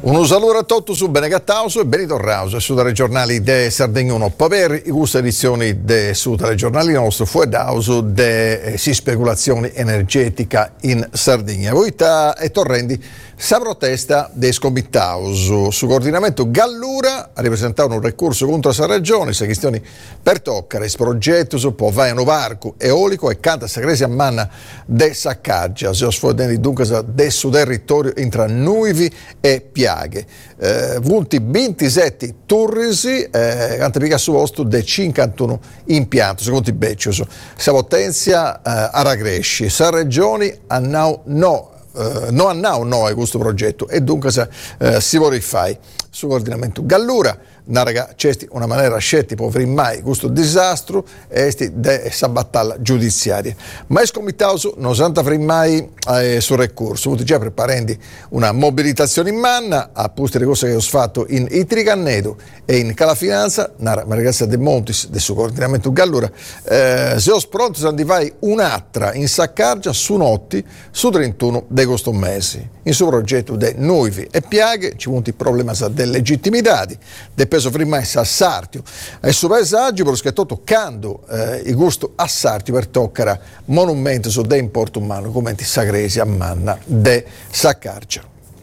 Un saluto a tutti su Benegattauso e Benitorrauso e su dalle giornali de Sardegna 1 per i gusti edizioni de su dalle giornali nostro fuedauso de speculazioni energetica in Sardegna. Voita e torrendi sa protesta dei scomittauso su coordinamento Gallura a ripresentare un ricorso contro la regione se questioni per toccare il progetto su può vai un varco eolico e canta sagresi a manna de saccaggia se osfodendo dunque del suo territorio intra nuivi e piaghe. Vunti 27 turrisi antepica su posto de 51 impianti secondo i beccios sa potenzia a ragresci sa regioni a no è questo progetto e dunque si vuole fare su coordinamento Gallura naraga c'è una maniera scelta per mai questo disastro e essa battaglia giudiziaria ma è scomitato non santa mai sul ricorso già preparando una mobilitazione in manna a posto le cose che ho fatto in Itricannedo e in Calafinanza nara ragazza De Montis del suo coordinamento Gallura se ho pronto di fare un'altra in Saccargia su notti su 31 di questo mese in suo progetto de nuivi e piaghe ci punti problema delle legittimità del peso prima a Sartio e su paesaggio perché sto toccando il gusto a Sartio per toccare monumenti su de importo umano come ti sagresi a manna de Saccarcia.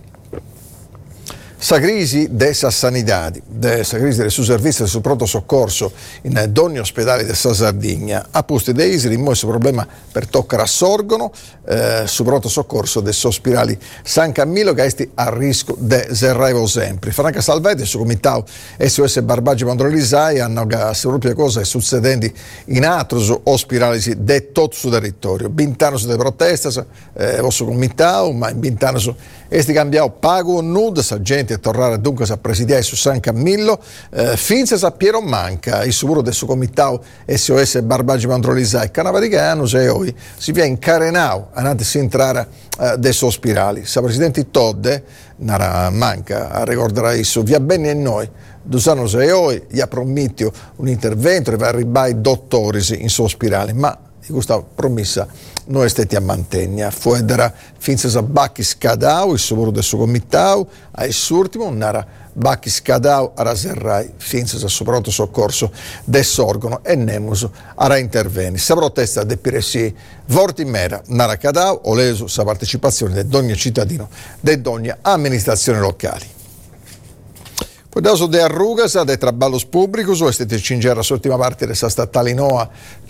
Sa crisi della sanità, sa crisi del suo servizio del suo pronto soccorso in ogni ospedale della Sardegna, ha posto dei isri, il problema per toccare assorgono, su pronto soccorso del suo ospedale San Camillo che è a rischio di serrare sempre. Franca Salvetti, il suo comitato SOS Barbaggio Mandrolisai hanno la propria cosa succedendo in altri ospedali di tutto il suo territorio. Bintano su de proteste, vostro comitato, ma in Bintano su esti cambiato pago o nudo, sa gente a tornare dunque a presidiare su San Camillo, finza sa Piero Manca, il suo del suo comitato SOS Barbaggio Mandrolisai, Canavaricano, se oggi si viene incarenato a si entrare dei suoi spirali. Sa presidente Todde, Nara Manca, a ricordare isso, via bene e noi, 2 anni e oggi, gli ha promesso un intervento che va a arrivare i dottori in suoi spirali, ma di questa promessa noi stati a mantenere. Fuedera finza sa bacchi scadau, il suo del suo comitato, a ultimo, nara bacchi scadau a raserrai finza sa suo pronto soccorso del sorgono e nemus a interveni. Sa protesta de Piresi Vortimera, nara cadau, o leso sa partecipazione di ogni cittadino, di ogni amministrazione locale. Poi daso de arrugas de traballos públicos o estete cingere l'ultima parte della statale Noa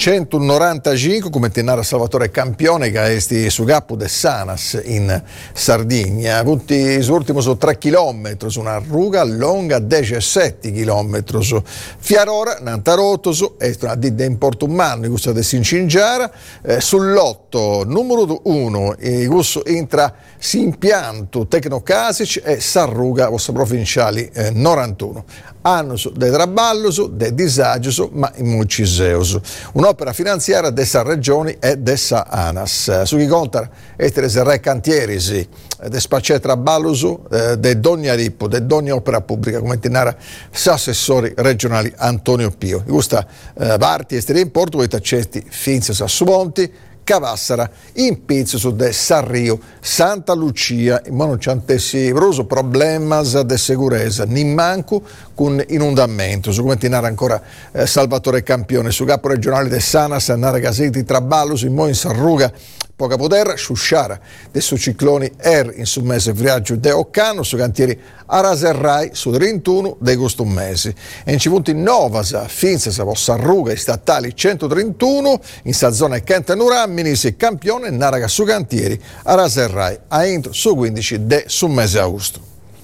195 come tenara Salvatore Campione che è su capo de Sanas in Sardegna avuti l'ultimo 3 km una arruga lunga 17 km Fiarora Nantarotoso è una di importo umano in questo de Sincingiara sul lotto numero 1 in questo entra si impianto Tecnocasic e Sarruga vostra provinciali 91 annos de traballos, de disagios, ma in mulciseus. Un'opera finanziaria dessa regioni e dessa ANAS. Su chi conta estere re cantieris, de spacce traballos, de dogna rippo, de dogna opera pubblica, come tenara s'assessori regionali Antonio Pio. In questa parte estere in porto, voi taccesti Finzio Sassumonti, Cavassara, in pezzo su de Sarrio, Santa Lucia, ma non c'è antessi problemas de sicurezza, ni manco con inondamento. Su come tinare ancora Salvatore Campione, su capo regionale de Sanas, Nara Gasetti, Traballos, in mo in Sarruga, poca poter, Sciusciara, de su cicloni in su mese viaggio de Occano, su cantieri Araserrai, su 31 de questo mese. E in cipunti Novasa, Finzasa, Sarruga, i statali 131, in sta zona Kentanura, Minisi, Campione, Naraga su cantieri, Araserrai, a entro su 15 de su mese agosto.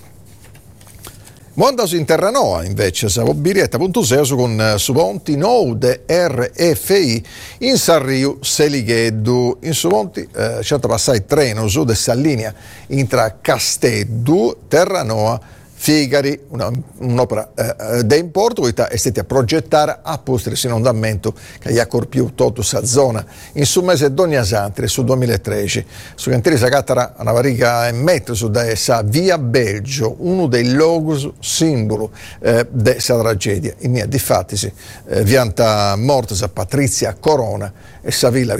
Mondaus in Terranoa invece, Savo Birietta.6 con Subonti nou de RFI in Sarriu Seligheddu. In Subonti c'è passare treno su dessa linea intra Casteddu, Terranoa, Figari, un'opera da importo che è stata a progettare a postare inondamento che ha corpiù tutta questa zona in su mese d'ogni Santri su 2013. Su cantieri Sacattara una varica e metro su da essa via Belgio, uno dei logos simbolo dessa tragedia. In mia difatti vianta morta Patrizia Corona e sa villa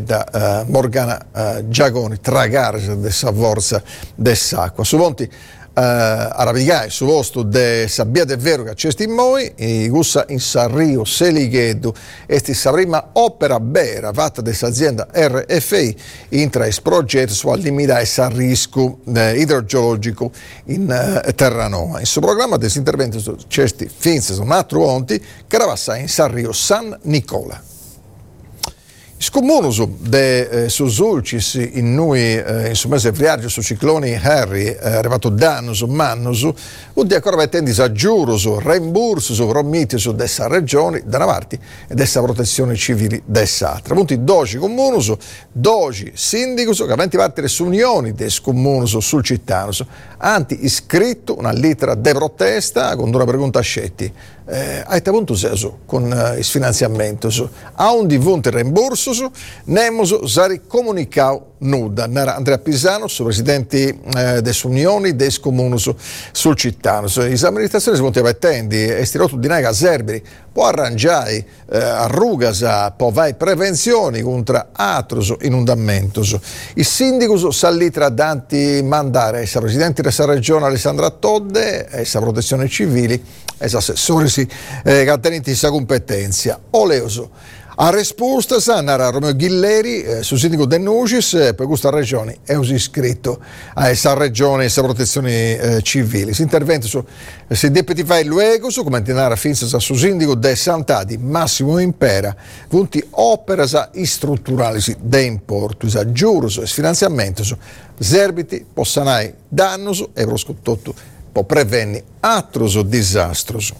vitichedda Morgana Giagoni tragare dessa forza dess'acqua. Su Monti arabigai su posto de sabbia de vero che accesti moi e gussa in Sarrio Seligheddu esti sa prima opera vera fatta da azienda RFI intra il progetto su limitare il rischio idrogeologico in Terranova. In suo programma del intervento su certi finzi su un altro onti che era in Sarrio San Nicola. Scomunus de Susulcis in noi in su mese friaggio su cicloni Harry arrivato danno su mannus un di ancora mettendo disaggiuro su reimburso su romiti su dessa regioni da una parte e dessa protezione civili dess'altra. Punti 12 comunus 12 sindicus che aventi parte su unioni des comunus sul cittadino anti iscritto una lettera de protesta con una pregunta a scetti a punto seso con il finanziamento a un divunto reimborso Nemus sari comunicau nuda. Nara Andrea Pisano, su presidenti des unioni des comunus sul cittano. Le amministrazioni si poteva attendi e stirotto di naga serberi può arrangiare arrugas può vai prevenzioni contro altros inundamentos. I sindicus s'allitra danti mandare essa presidente della regione Alessandra Todde essa protezione civili essa assessori che attenenti sa competenza. Oleoso. A risposta Nara Romeo Ghilleri, su sindaco de Nucis, per questa regione è iscritto a questa regione e questa protezione civile. Si intervento su si deputify luego su come tenere finza su sindaco de Sant'Adi Massimo Impera, punti opere strutturali de importo, giuros e finanziamento su serbiti possanai dannos e proscutto può prevenire altros disastros.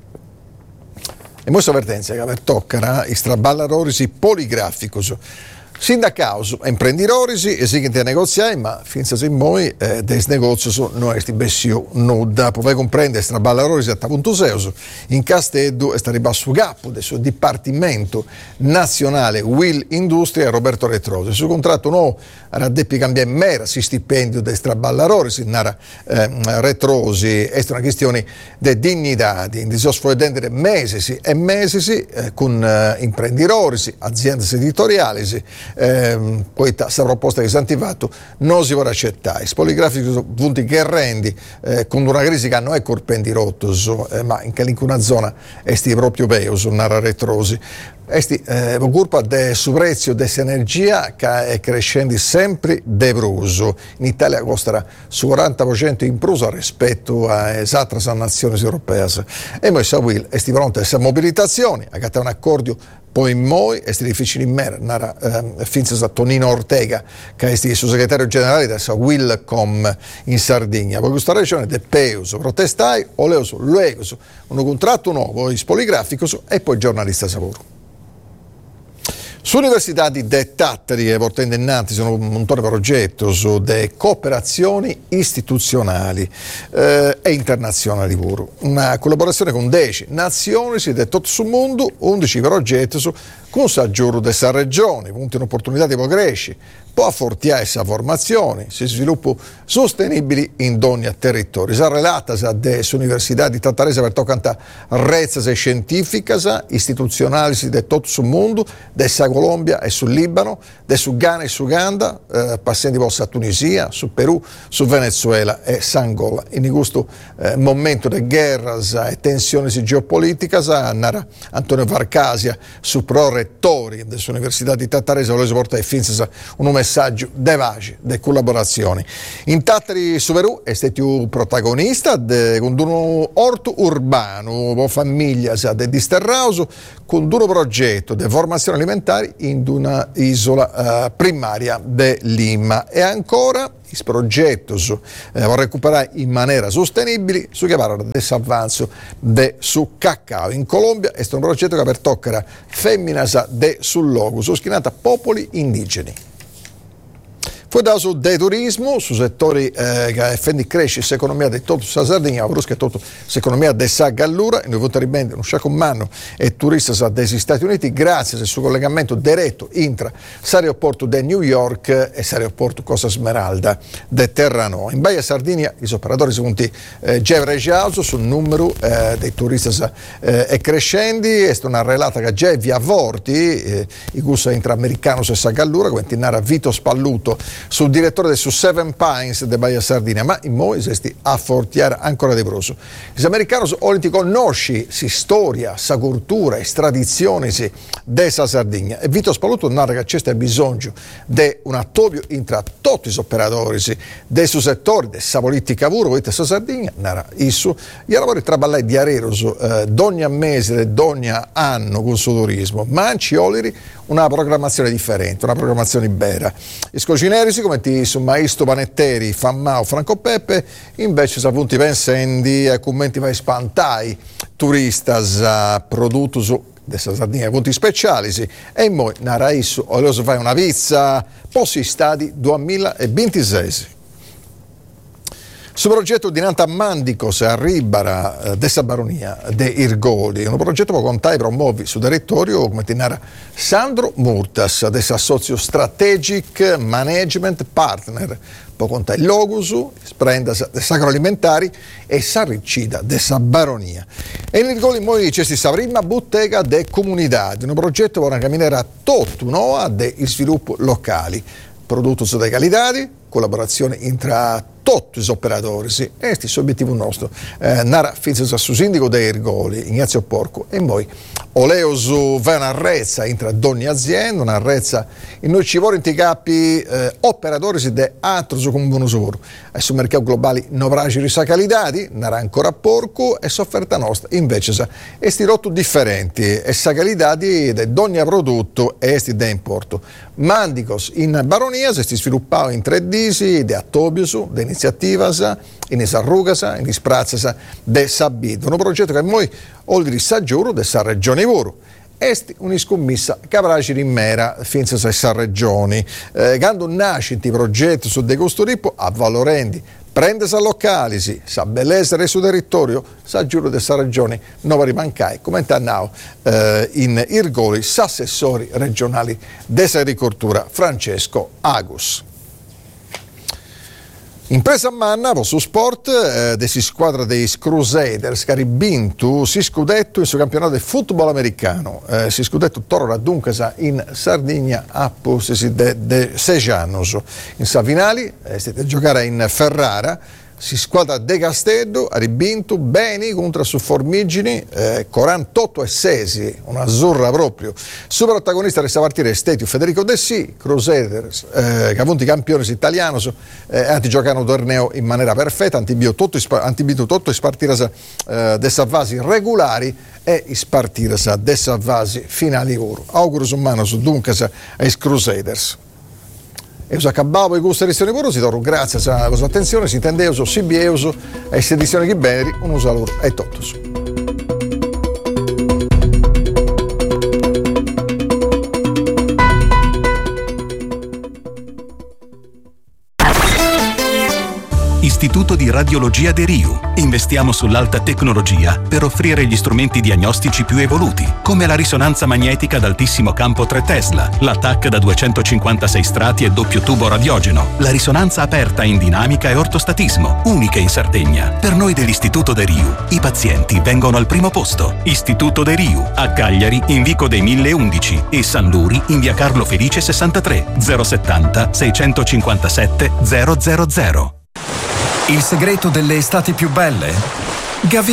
E questa avvertenza che per toccare i straballarorisi poligraficos. Sindacaus, imprenditores e seguenti a negoziare, ma finza se moi des negozios non esti bessio nuda. Puoi comprendere straballarorisi a punto seus in Casteddu e stare basso capo del suo Dipartimento Nazionale Will Industria Roberto Retrosi. Sul contratto no raddeppi cambia mera si stipendio de straballarorisi nara Retrosi è una questione di dignità di sosfogliare mesi e mesi con imprenditori, aziende editoriali poi questa proposta che si è attivato non si vuole accettare. I poligrafici sono punti che rendi con una crisi che non è colpendi rottos ma in qualunque zona esti proprio veo su Nara Retrosi. Esti colpa del prezzo dell'energia che è crescendo sempre de bruso. In Italia costerà su 40% in più rispetto a altre nazioni europee. E noi sappiamo che esti pronti a questa mobilitazione, a un accordo poi in moi è difficile in me, finza Tonino Ortega, che è il segretario generale della Willcom in Sardegna. Poi questa regione de Peus, protestai, oleus, luegos, un contratto nuovo, poligraficos e poi giornalista lavoro. Sull'Università di Tattari e Portendennanti sono un montone di progetti su de cooperazioni istituzionali e internazionali pure. Una collaborazione con 10 nazioni di tutto il mondo, 11 progetti su con saggiuro della regione, punti un'opportunità di crescere, può affortiare questa formazione, si sviluppo sostenibili in ogni territorio. Si relata delle università di Tattarese per toccare rezze scientifiche, istituzionali di tutto il mondo, della Colombia e sul Libano, su Ghana e su Uganda, passando poi a Tunisia, su Perù, su Venezuela e Angola. In questo momento di guerra e tensioni geopolitiche, Antonio Varcasia, su pro-rettori dell'Università di Tattarese, vuole portare finza un messaggio de vaci, de collaborazioni. In Tattari su Perù è stato protagonista con un orto urbano, famiglia de Disterrauso, con un progetto di formazione alimentare in una isola primaria de Lima. E ancora il progetto per recuperare in maniera sostenibile su che parla del avanzo su cacao. In Colombia è un progetto che per toccare femminas de sul logo, su schinata popoli indigeni. Poi da su del turismo, su settori che fanno crescere l'economia di tutta la Sardegna, però che tutta l'economia della Gallura, e noi voteremo un sciacco mano e turisti degli Stati Uniti grazie al suo collegamento diretto intra l'aeroporto di New York e l'aeroporto Costa Smeralda di Terranova. In Baia Sardegna gli operatori sono già regiato sul numero dei turisti è crescendo, è una relata che già via vorti, i gusti intra americano e Gallura, come Tinara Vito Spalluto sul direttore su Seven Pines de Baia Sardinia, ma in moi esti a fortiare ancora di proso. Gli americani oliti conosci si storia, sa cultura e tradizioni de sa Sardigna e Vito Spaluto narra che c'è bisogno di un attopio intra tutti gli operatori del suo settore, de sa politica puro, sa Sardigna, narra isso, gli lavori traballai di Areros, ogni mese e ogni anno con il suo turismo, ma anci oliri una programmazione differente, una programmazione vera. I scocineri, come ti su Maestro Panetteri, Fammao, Franco Peppe, invece sono punti pensendi e commenti vai spantai, turistas, produttus dessa Sardigna, punti speciali, e poi narra isso, o fai una pizza, posti stati 2026. Su progetto di Nanta Mandicos a Ribara dessa Baronia de Irgoli, un progetto che contai promuovi su territorio come ti narra Sandro Murtas dessa Socio Strategic Management Partner, può contare il Logusu, sprendas agroalimentari e sarricida dessa Baronia. E in Irgoli noi c'è questa prima bottega de comunità, un progetto che camminerà tutto un'oa de sviluppo locali, prodotto di qualità, collaborazione tra tutti gli operatori, e questo è l'obiettivo nostro. Nara Fizzo su sindaco dei Irgoli, Ignazio Porco, e poi Oleosu va una rezza intra ogni azienda, una rezza in noi ci vogliono i capi operatori di altri come buono lavoro. E sul mercato globale non avrà risacalidadi, nara ancora porco e sofferta nostra invece è stirotto differenti e sacalidadi di ogni prodotto e sti da importo. Mandicos in Baronia si sviluppava in 3 disi di attobiusu, di iniziativas, in esarrugas, in isprazzas de Sabid, un progetto che noi oltre sa giuro de sa regione Voro. Est un'iscommessa che avrà in mera finza sa regioni. Quando nasce il progetto su de questo tipo, a valorendi, prende sa locali, sa bellezza del suo territorio, sa giuro de sa regione, non va rimancare, come annao in Irgoli, sa assessori regionali dell'agricoltura Francesco Agus. Impresa manna su sport desi squadra dei Crusaders che ha vinto si scudetto in suo campionato di football americano, si scudetto torna dunque in Sardegna a posti de 6 anni in sa finali siete giocare in Ferrara. Si squadra De Castello ha vinto bene contro su Formigini 48-6, una azzurra proprio. Super protagonista di questa partita è stato Federico Dessì, Crusaders che ha vinto i campioni italiani, hanno giocato un torneo in maniera perfetta, hanno vinto tutto i partite dessa fase regolari e i partite dessa fase finali loro. Auguro umano su dunque ai Crusaders. E us acabavo di questa edizione pure, si torno grazie alla vostra attenzione, si intendeuso, si bieuso, e questa edizione che bene, un saluto a tutti. Istituto di Radiologia De Riu. Investiamo sull'alta tecnologia per offrire gli strumenti diagnostici più evoluti, come la risonanza magnetica ad altissimo campo 3 Tesla, la TAC da 256 strati e doppio tubo radiogeno, la risonanza aperta in dinamica e ortostatismo, uniche in Sardegna. Per noi dell'Istituto De Riu, i pazienti vengono al primo posto. Istituto De Riu, a Cagliari in Vico dei 1011 e San Luri in via Carlo Felice 63 070 657 000. Il segreto delle estati più belle?